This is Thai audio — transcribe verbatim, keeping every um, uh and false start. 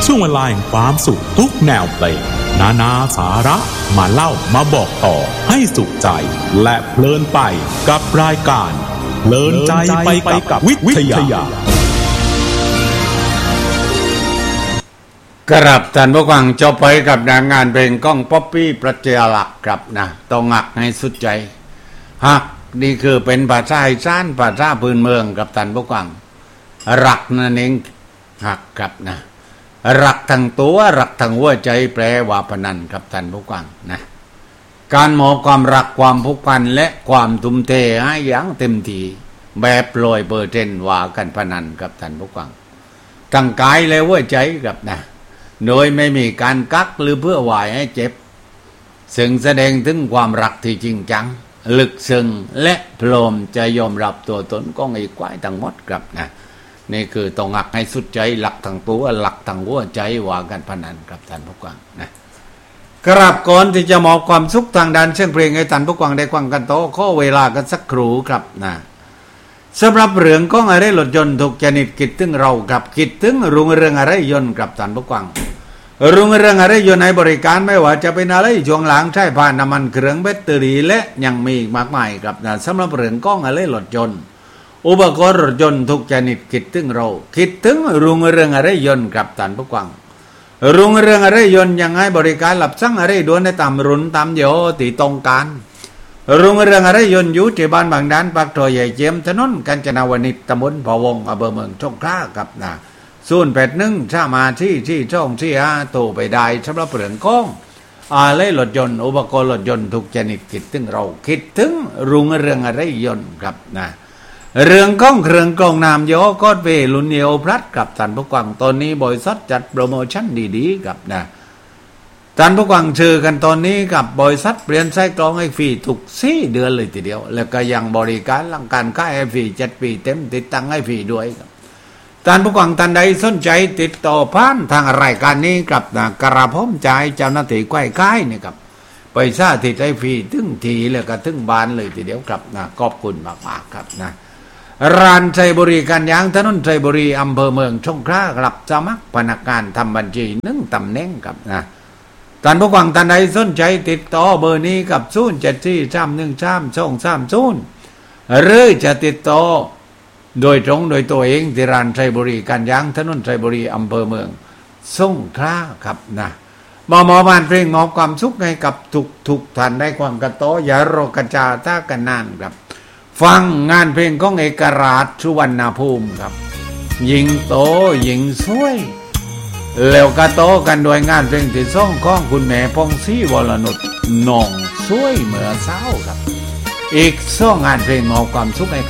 ช่วงเวลาแห่งความสุขทุกแนวเพลงนานาสาระมาเล่ามาบอกต่อให้สุขใจและเพลินไปกับรายการเพลินใจไปกับวิทยากราบท่านผู้ฟังจบไปกับงานเพลงก้องป๊อปปี้ประเจยลักษ์ครับนะต้องหักให้สุดใจหักนี่คือเป็นภาษาอีสานภาษาพื้นเมืองกับท่านผู้ฟังรักนั่นเองหักครับนะรักทั้งตัวรักทั้งหัวใจแปลว่าพนันกับท่านผู้ฟังนะการมอบความรักความผูกพันและความทุ่มเทให้อย่างเต็มที่แบบลอยเปอร์เซ็นต์ว่ากันพนันกับท่านผู้ฟังทั้งกายและหัวใจกับนะโดยไม่มีการกักหรือเพื่อหวายให้เจ็บซึ่งแสดงถึงความรักที่จริงจังลึกซึ้งและพร้อมจะยอมรับตัวตนของอีกฝ่ายทั้งหมดครับนะนี่คือต้องหักให้สุดใจหลักทั้งตัวหลักทั้งหัวใจว่ากันพนันครับท่านผู้ฟังนะกราบก่อนที่จะมอบความสุขทางด้านเสียงเพลงให้ท่านผู้ฟังได้ฟังกันต่อขอเวลากันสักครู่ครับนะสำหรับเรื่องของอะไรรถยนต์ทุกชนิดคิดถึงเรากับคิดถึงรุ่งเรืองอะไรยนต์กับท่านผู้ฟังรุ่งเรืองอะไรยนต์ในบริการไม่ว่าจะเป็นอะไรช่วงหลังใช้ผ่านน้ำมันเครื่องแบตเตอรี่และยังมีมากมายครับนะสำหรับเรื่องของอะไรรถยนต์อุปกรณ์รถยนต์ทุกชนิดคิดถึงเราคิดถึงรุ่งเรืองอะไรยนต์กับท่านผู้ฟังรุ่งเรืองอะไรยนต์ยังให้บริการหลับสั่งอะไรด่วนในตามรุ่นตามโยที่ต้องการรุ่งเรืองอะไรยนต์อยู่ที่บ้านบางด้านปากซอยใหญ่เจียมถนนกาญจนาวนิชตำบลพะวงอำเภอเมืองสงขลาครับนะศูนย์แปดหนึ่งสามารถที่ที่ช่องที่ห้าโทรไปได้สำหรับเรื่องของอะไรรถยนต์อุปกรณ์รถยนต์ทุกชนิดคิดถึงเราคิดถึงรุ่งเรืองอะไรยนต์ครับนะเรื่องของเครื่องกรองน้ำโยกอดเวลุนเนียวพลัดกับท่านผู้ฟังตอนนี้บริษัทจัดโปรโมชั่นดีๆครับนะท่านผู้ฟังชื่อกันตอนนี้กับบริษัทเปลี่ยนไส้กรองให้ฟรีทุกสี่เดือนเลยทีเดียวแล้วก็ยังบริการหลังการค่ายให้ฟรีเจ็ดปีเต็มติดตั้งให้ฟรีด้วยครับท่านผู้ฟังท่านใดสนใจติดต่อผ่านทางรายการนี้กับนะกระผมใจเจ้าหน้าที่ใกล้ค่ายนี่ครับไปสาธิตให้ฟรีถึงทีแล้วก็ถึงบ้านเลยทีเดียวครับนะขอบคุณมากๆครับนะร้านไทยบริการยางถนนไทยบุรีอำเภอเมืองสงขลารับสมัครพนักงานทำบัญชีหนึ่งตำแหน่งครับนะท่านผู้ฟังท่านใดสนใจติดต่อเบอร์นี้กับศูนย์เจ็ดสี่สามหนึ่งสามสองสามศูนย์หรือจะติดต่อโดยตรงโดยตัวเองที่ร้านไทยบริการยางถนนไทยบุรีอำเภอเมืองสงขลาครับนะมอมอบานเพลงมอบความสุขให้กับทุกทุกท่านได้ความกระโตอย่ารอกระจาท่ากันนานครับฟังงานเพลงของเอกราชสุวรรณภูมิครับหญิงโตหญิงสวยแล้วก็โตกันโดยงานเพลงที่ส่งของคุณแม่พงศรีวรนุชน้องสวยเมื่อเช้าครับอีกสองงานเพลงมอบความสุขให้